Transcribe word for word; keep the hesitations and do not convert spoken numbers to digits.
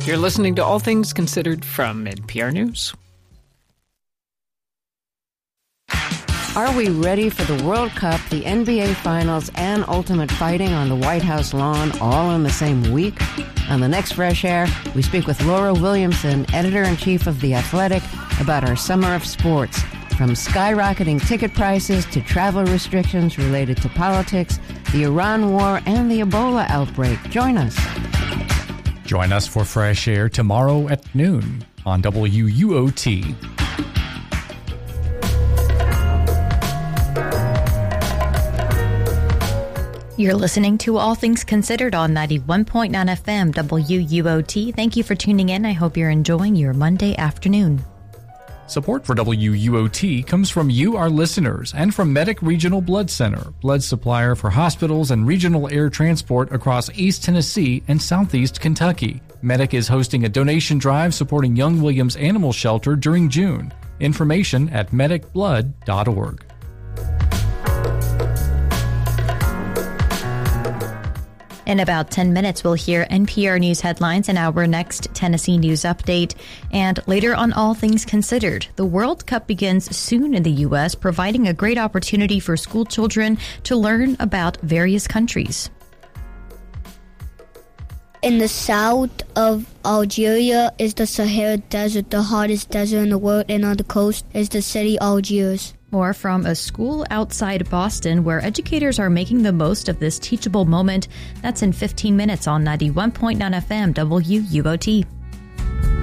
You're listening to All Things Considered from N P R News. Are we ready for the World Cup, the N B A Finals, and ultimate fighting on the White House lawn all in the same week? On the next Fresh Air, we speak with Laura Williamson, editor-in-chief of The Athletic, about our summer of sports. From skyrocketing ticket prices to travel restrictions related to politics, the Iran war, and the Ebola outbreak. Join us. Join us for Fresh Air tomorrow at noon on W U O T. You're listening to All Things Considered on ninety-one point nine F M W U O T. Thank you for tuning in. I hope you're enjoying your Monday afternoon. Support for W U O T comes from you, our listeners, and from Medic Regional Blood Center, blood supplier for hospitals and regional air transport across East Tennessee and Southeast Kentucky. Medic is hosting a donation drive supporting Young Williams Animal Shelter during June. Information at medic blood dot org. In about ten minutes, we'll hear N P R News headlines in our next Tennessee News Update. And later on All Things Considered, the World Cup begins soon in the U S, providing a great opportunity for school children to learn about various countries. In the south of Algeria is the Sahara Desert, the hottest desert in the world, and on the coast is the city Algiers. More from a school outside Boston where educators are making the most of this teachable moment. That's in fifteen minutes on ninety-one point nine F M W U O T.